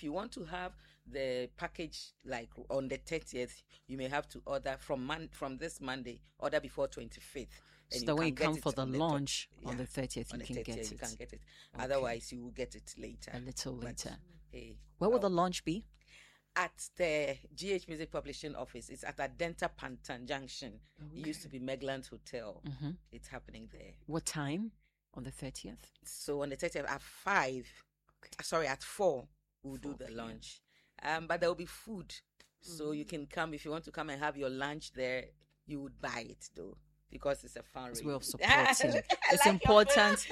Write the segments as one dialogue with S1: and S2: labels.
S1: you want to have the package like on the 30th, you may have to order from this Monday, order before 25th.
S2: So that when you come for the launch on the 30th, you can get it.
S1: You can get it. Okay. Otherwise, you will get it later.
S2: A little later.
S1: Hey,
S2: where will the launch be?
S1: At the GH Music Publishing Office. It's at Adenta Pantan Junction. Okay. It used to be Megland Hotel. Mm-hmm. It's happening there.
S2: What time on the 30th?
S1: So on the 30th at 5. Okay. Sorry, at 4 we'll do the launch. But there will be food. So you can come. If you want to come and have your lunch there, you would buy it though. Because it's a fundraiser.
S2: It's a way of supporting. It's important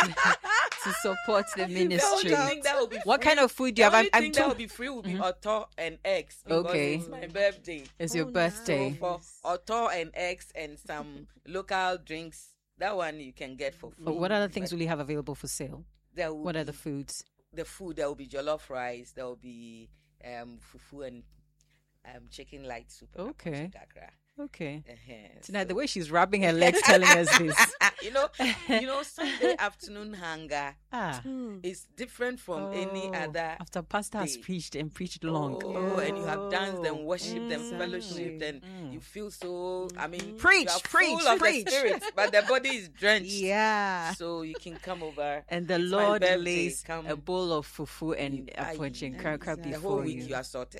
S2: to support the ministry. What kind of food do you have?
S1: The only thing that will be free will be oto and eggs. Because it's my birthday.
S2: It's your birthday.
S1: So for oto and eggs and some local drinks, that one you can get for free.
S2: But what other things will you have available for sale? What are the foods?
S1: The food, there will be jollof rice. There will be fufu and chicken light soup.
S2: Okay. Okay.
S1: Uh-huh.
S2: Tonight, the way she's rubbing her legs, telling us this.
S1: you know, Sunday afternoon hunger is different from any other.
S2: After pastor has preached and preached long.
S1: And you have danced and worshipped and fellowshipped, and you feel so. I mean,
S2: preach,
S1: full of the spirit, but the body is drenched.
S2: Yeah.
S1: So you can come over,
S2: and the Lord lays a bowl of fufu and apoch and crab before you.
S1: The whole week you are sorted.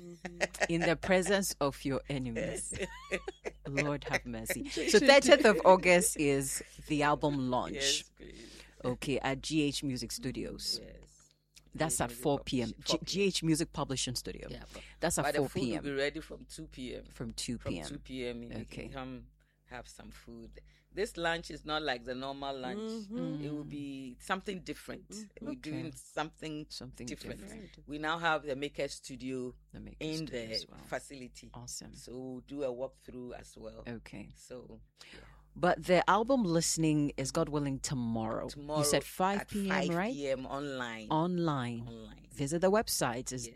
S2: In the presence of your enemies. Lord have mercy. So 30th of August is the album launch.
S1: Yes, please.
S2: Okay, at GH Music Studios.
S1: Yes.
S2: That's at 4 p.m. GH Music Publishing Studio. Yeah, that's at 4 p.m.
S1: The food will be ready from 2 p.m.
S2: From 2 p.m.
S1: From 2 p.m. You can come have some food. This lunch is not like the normal lunch. Mm-hmm. It will be something different. Mm-hmm. We're doing something different. We now have the Maker Studio in the facility.
S2: Awesome.
S1: So we'll do a walkthrough as well.
S2: Okay.
S1: So,
S2: but the album listening is, God willing, tomorrow. You said 5 p.m.,
S1: 5
S2: right?
S1: 5 p.m. online.
S2: Online. Visit the website. It's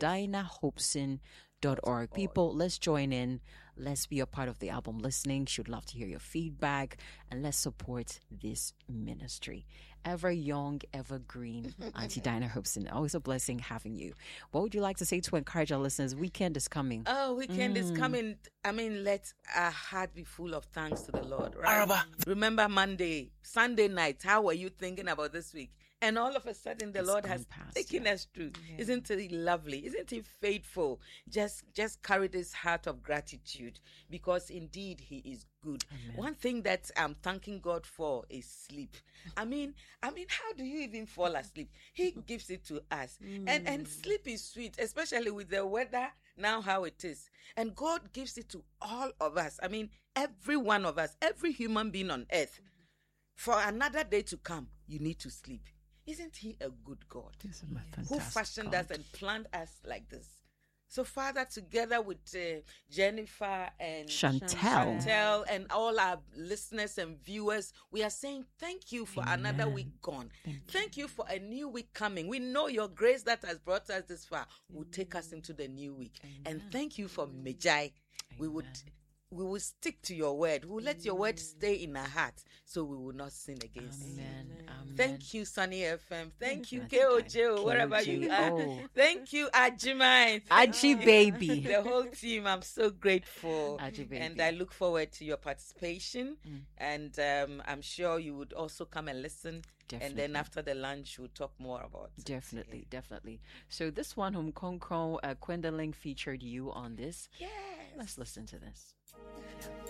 S2: DinahHobson.org. People, let's join in. Let's be a part of the album listening. Should love to hear your feedback, and let's support this ministry. Ever young, ever green, Auntie Dinah Hobson. Always a blessing having you. What would you like to say to encourage our listeners? Weekend is coming.
S1: Oh, weekend is coming. I mean, let our heart be full of thanks to the Lord, right? Remember Sunday night, how were you thinking about this week? And all of a sudden, the Lord has taken us through. Yeah. Isn't he lovely? Isn't he faithful? Just carry this heart of gratitude, because indeed he is good. Amen. One thing that I'm thanking God for is sleep. I mean, how do you even fall asleep? He gives it to us. And sleep is sweet, especially with the weather now how it is. And God gives it to all of us. I mean, every one of us, every human being on earth. For another day to come, you need to sleep. Isn't he a good God who fashioned us and planned us like this? So, Father, together with Jennifer and Chantel and all our listeners and viewers, we are saying thank you for another week gone. Thank you for a new week coming. We know your grace that has brought us this far will take us into the new week. And thank you for Magi. We will stick to your word. We will let your word stay in our heart so we will not sin against you. Amen. Thank you, Sunny FM. Thank you, KOJ, wherever you are. Thank you, Ajimite.
S2: Aji baby.
S1: The whole team. I'm so grateful. And I look forward to your participation. And I'm sure you would also come and listen. Definitely. And then after the lunch, we'll talk more about it.
S2: Definitely. So this one, Konkro, Kwendolyn featured you on this.
S1: Yes.
S2: Let's listen to this.